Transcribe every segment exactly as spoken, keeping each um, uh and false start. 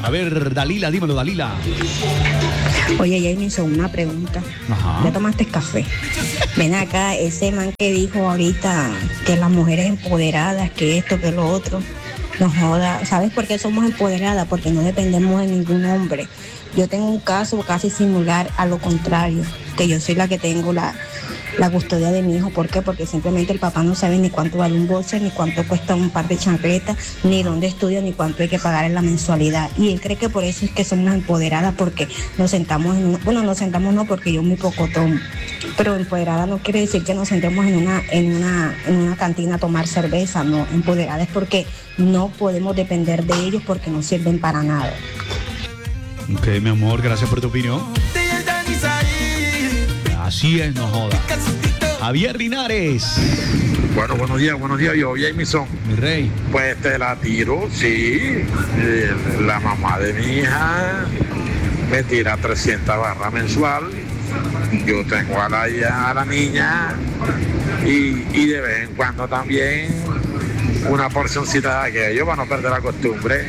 A ver, Dalila, dímelo, Dalila. Oye, Jameson, una pregunta. Ajá. ¿Ya tomaste café? Ven acá, ese man que dijo ahorita que las mujeres empoderadas, que esto, que lo otro, nos joda. ¿Sabes por qué somos empoderadas? Porque no dependemos de ningún hombre. Yo tengo un caso casi similar a lo contrario, que yo soy la que tengo la, la custodia de mi hijo. ¿Por qué? Porque simplemente el papá no sabe ni cuánto vale un boxer, ni cuánto cuesta un par de chancletas, ni dónde estudia, ni cuánto hay que pagar en la mensualidad. Y él cree que por eso es que somos empoderadas, porque nos sentamos en un, bueno, nos sentamos no, porque yo muy poco tomo, pero empoderada no quiere decir que nos sentemos en una, en una, en una cantina a tomar cerveza, no. Empoderada es porque no podemos depender de ellos, porque no sirven para nada. Ok, mi amor, gracias por tu opinión. Así es, no joda. Javier Linares. Bueno, buenos días, buenos días, yo, Jameson. Mi rey. Pues te la tiro, sí. Eh, la mamá de mi hija me tira trescientas barras mensual. Yo tengo a la, a la niña y, y de vez en cuando también una porcioncita de aquello para no perder la costumbre.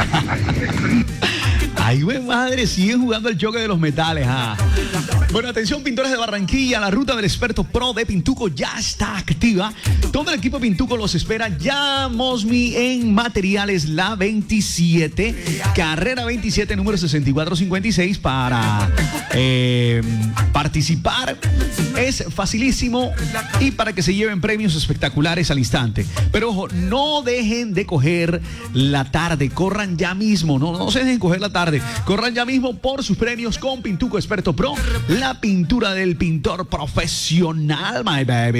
Ay, güey, madre, siguen jugando el choque de los metales. Ah. Bueno, atención, pintores de Barranquilla. La ruta del experto pro de Pintuco ya está activa. Todo el equipo Pintuco los espera. Ya, Mosmi, en Materiales La veintisiete, carrera veintisiete, número sesenta y cuatro cincuenta y seis, para eh, participar. Es facilísimo y para que se lleven premios espectaculares al instante. Pero ojo, no dejen de coger la tarde. Corran ya mismo. No, no se dejen coger la tarde. Corran ya mismo por sus premios con Pintuco Experto Pro, la pintura del pintor profesional, my baby.